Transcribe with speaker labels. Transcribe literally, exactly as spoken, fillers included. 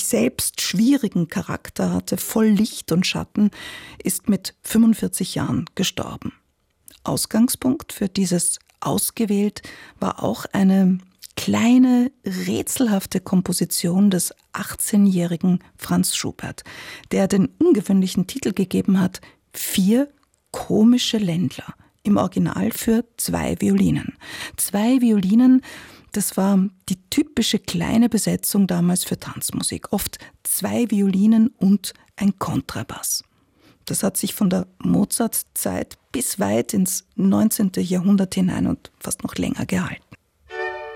Speaker 1: selbst schwierigen Charakter hatte, voll Licht und Schatten, ist mit fünfundvierzig Jahren gestorben. Ausgangspunkt für dieses Ausgewählt war auch eine kleine, rätselhafte Komposition des achtzehnjährigen Franz Schubert, der den ungewöhnlichen Titel gegeben hat, Vier komische Ländler, im Original für zwei Violinen. Zwei Violinen, das war die typische kleine Besetzung damals für Tanzmusik. Oft zwei Violinen und ein Kontrabass. Das hat sich von der Mozart-Zeit bis weit ins neunzehnte Jahrhundert hinein und fast noch länger gehalten.